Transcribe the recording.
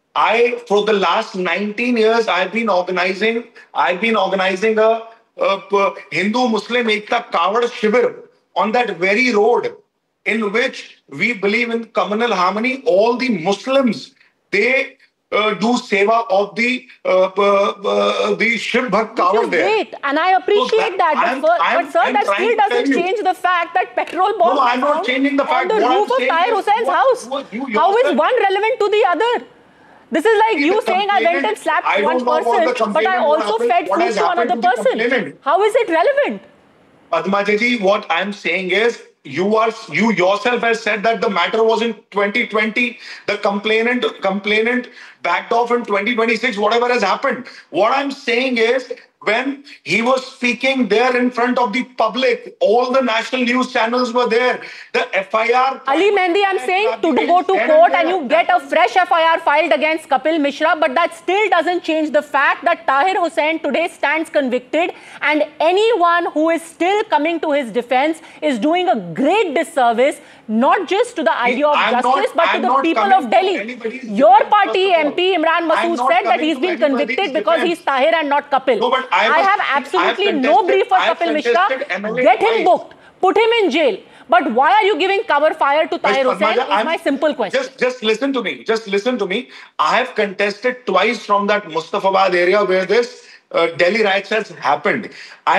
For the last 19 years, I've been organizing a Hindu-Muslim Ekta Kawad Shivir on that very road, in which we believe in communal harmony. All the Muslims, they do seva of the Shiv Bhakt Which Kawad is there. great, and I appreciate that. But sir, that still doesn't change the fact that petrol bombs no, I'm not changing the fact. on the roof of Tahir Hussein's house. How is one relevant to the other? This is like you saying I went and slapped one person, but I also fed food to another person. How is it relevant? Padma Ji, what I'm saying is, you yourself have said that the matter was in 2020. The complainant backed off in 2026. Whatever has happened. What I'm saying is, when he was speaking there in front of the public, all the national news channels were there. The FIR. Ali Mehndi, I'm saying to go to court and you get a fresh FIR filed against Kapil Mishra, but that still doesn't change the fact that Tahir Hussain today stands convicted, and anyone who is still coming to his defense is doing a great disservice, not just to the idea of justice, but to the people of Delhi. Your party MP Imran Masood said that he's been convicted because he's Tahir and not Kapil. No, I have absolutely no brief for Kapil Mishra. Get him booked. Put him in jail. But why are you giving cover fire to Tahir Hussain is my simple question. Just listen to me. Just listen to me. I have contested twice from that Mustafabad area where this Delhi riots has happened.